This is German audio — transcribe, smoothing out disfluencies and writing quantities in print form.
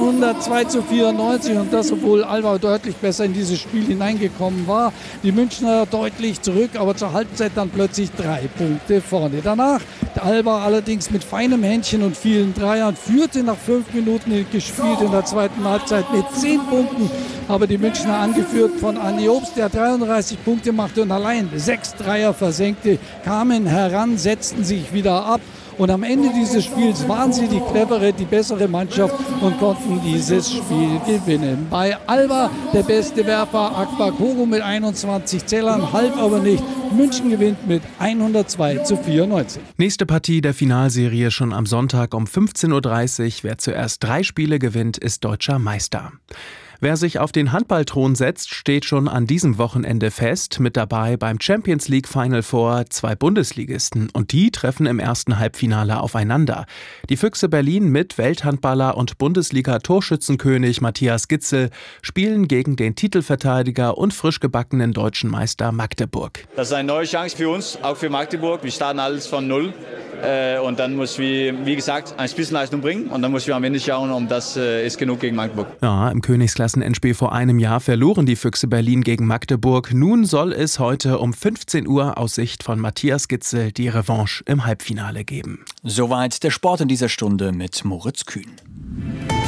102:94 und das, obwohl Alba deutlich besser in dieses Spiel hineingekommen war. Die Münchner deutlich zurück, aber zur Halbzeit dann plötzlich 3 Punkte vorne. Danach Alba allerdings mit feinem Händchen und vielen Dreiern führte nach 5 Minuten gespielt in der zweiten Halbzeit mit 10 Punkten. Aber die Münchner, angeführt von Andi Obst, der 33 Punkte machte und allein 6 Dreier versenkte, kamen heran, setzten sich wieder ab. Und am Ende dieses Spiels waren sie die clevere, die bessere Mannschaft und konnten dieses Spiel gewinnen. Bei Alba der beste Werfer Akbar Kogo mit 21 Zählern, half aber nicht. München gewinnt mit 102:94. Nächste Partie der Finalserie schon am Sonntag um 15:30 Uhr. Wer zuerst 3 Spiele gewinnt, ist deutscher Meister. Wer sich auf den Handballthron setzt, steht schon an diesem Wochenende fest. Mit dabei beim Champions League Final Four 2 Bundesligisten. Und die treffen im ersten Halbfinale aufeinander. Die Füchse Berlin mit Welthandballer und Bundesliga-Torschützenkönig Matthias Gitzel spielen gegen den Titelverteidiger und frisch gebackenen deutschen Meister Magdeburg. Das ist eine neue Chance für uns, auch für Magdeburg. Wir starten alles von Null. Und dann muss wir, wie gesagt, eine Spitzenleistung bringen. Und dann muss wir am Ende schauen, ob das ist genug gegen Magdeburg. Ja, im Königsklassen-Endspiel vor einem Jahr verloren die Füchse Berlin gegen Magdeburg. Nun soll es heute um 15 Uhr aus Sicht von Matthias Gitzel die Revanche im Halbfinale geben. Soweit der Sport in dieser Stunde mit Moritz Kühn.